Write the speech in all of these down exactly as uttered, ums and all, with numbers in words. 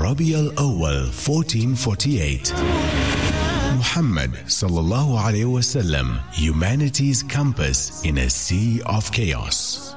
Rabi al-Awwal fourteen forty-eight. Muhammad sallallahu alayhi wasallam, humanity's compass in a sea of chaos.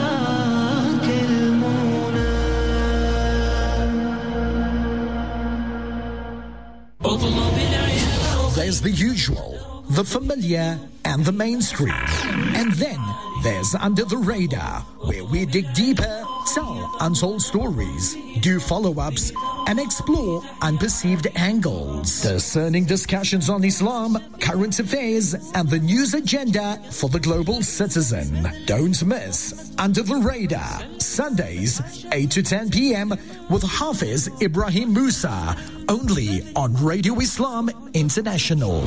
There's the usual, the familiar, and the mainstream. And then there's Under the Radar, where we dig deeper, tell untold stories, do follow-ups, and explore unperceived angles. Discerning discussions on Islam, current affairs, and the news agenda for the global citizen. Don't miss Under the Radar, Sundays, eight to ten p.m. with Hafiz Ibrahim Musa, only on Radio Islam International.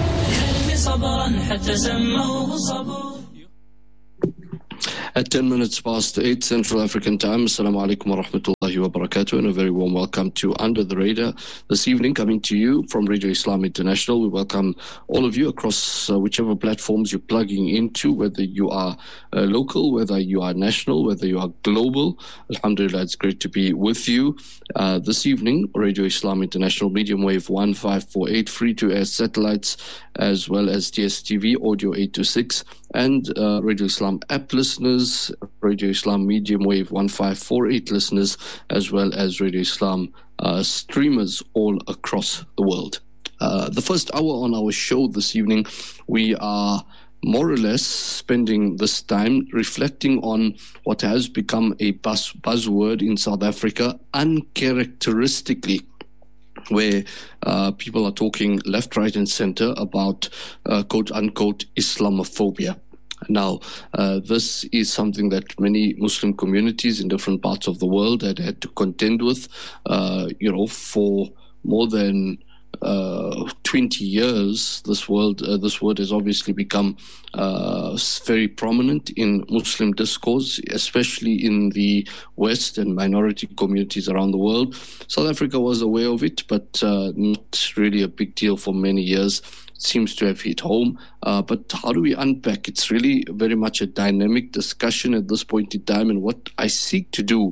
At ten minutes past eight Central African Time, Assalamu alaikum wa rahmatullahi wa barakatuh, and a very warm welcome to Under the Radar this evening, coming to you from Radio Islam International. We welcome all of you across uh, whichever platforms you're plugging into, whether you are uh, local, whether you are national, whether you are global. Alhamdulillah, it's great to be with you uh, this evening. Radio Islam International, medium wave one five four eight, free to air satellites, as well as D S T V audio eight two six, and uh, Radio Islam app listeners, Radio Islam medium wave one five four eight listeners, as well as Radio Islam uh, streamers all across the world. Uh, the first hour on our show this evening, we are more or less spending this time reflecting on what has become a buzz buzzword in South Africa, uncharacteristically, where uh, people are talking left, right, and center about uh, quote-unquote Islamophobia. Now, uh, this is something that many Muslim communities in different parts of the world had had to contend with, uh, you know, for more than uh, twenty years. This world, uh, this word has obviously become uh, very prominent in Muslim discourse, especially in the West and minority communities around the world. South Africa was aware of it, but uh, not really a big deal for many years. Seems to have hit home, uh, but how do we unpack? It's really very much a dynamic discussion at this point in time, and what I seek to do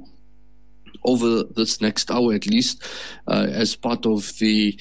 over this next hour at least, uh, as part of the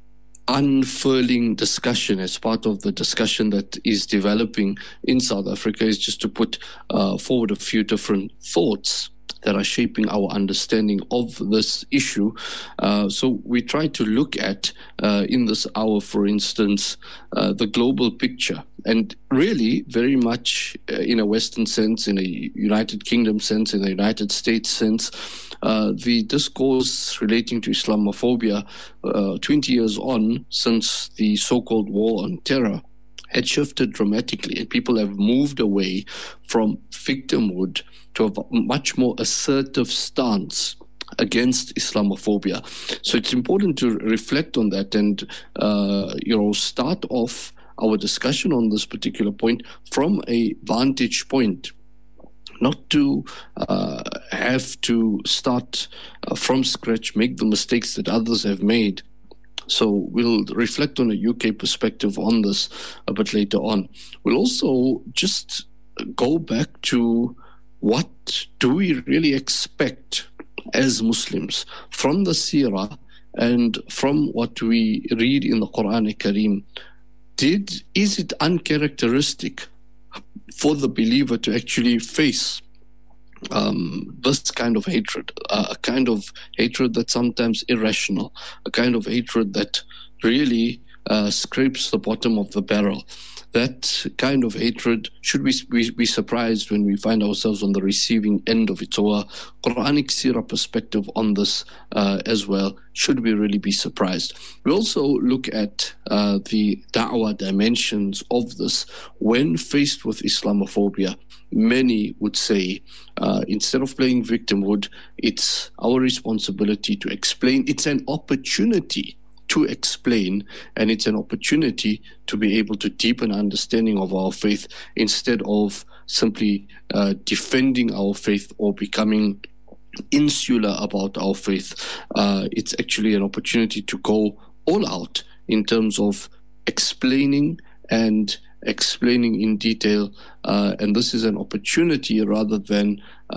unfurling discussion, as part of the discussion that is developing in South Africa, is just to put uh, forward a few different thoughts that are shaping our understanding of this issue. Uh, so we try to look at, uh, in this hour, for instance, uh, the global picture, and really very much uh, in a Western sense, in a United Kingdom sense, in a United States sense, uh, the discourse relating to Islamophobia uh, twenty years on since the so-called war on terror had shifted dramatically, and people have moved away from victimhood to a much more assertive stance against Islamophobia. So it's important to reflect on that and, uh, you know, start off our discussion on this particular point from a vantage point, not to uh, have to start uh, from scratch, make the mistakes that others have made. So we'll reflect on a U K perspective on this a bit later on. We'll also just go back to what do we really expect as Muslims from the Seerah and from what we read in the Quran Kareem. Did, is it uncharacteristic for the believer to actually face Um, this kind of hatred, uh, a kind of hatred that's sometimes irrational, a kind of hatred that really uh, scrapes the bottom of the barrel? That kind of hatred, should we be, be surprised when we find ourselves on the receiving end of it? So a Quranic seerah perspective on this uh, as well, should we really be surprised? We also look at uh, the da'wah dimensions of this when faced with Islamophobia. Many would say, uh, instead of playing victimhood, it's our responsibility to explain. It's an opportunity to explain, and it's an opportunity to be able to deepen understanding of our faith instead of simply uh, defending our faith or becoming insular about our faith. Uh, it's actually an opportunity to go all out in terms of explaining and explaining in detail, uh, and this is an opportunity rather than uh, a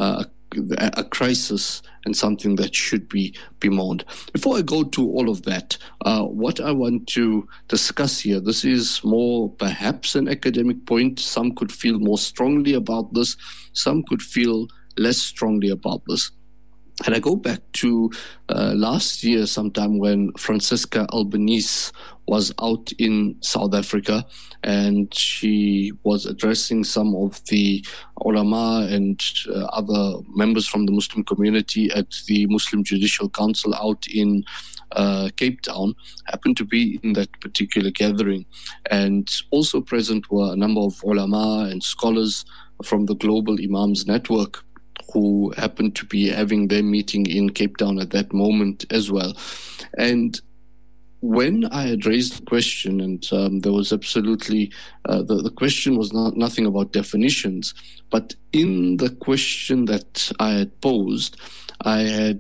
a crisis and something that should be bemoaned. Before I go to all of that, uh, what I want to discuss here, this is more perhaps an academic point. Some could feel more strongly about this. Some could feel less strongly about this. And I go back to uh, last year sometime when Francesca Albanese was out in South Africa, and she was addressing some of the ulama and uh, other members from the Muslim community at the Muslim Judicial Council out in uh, Cape Town. Happened to be in that particular gathering. And also present were a number of ulama and scholars from the Global Imams Network, who happened to be having their meeting in Cape Town at that moment as well. And when I had raised the question, and um, there was absolutely, uh, the, the question was not nothing about definitions, but in the question that I had posed, I had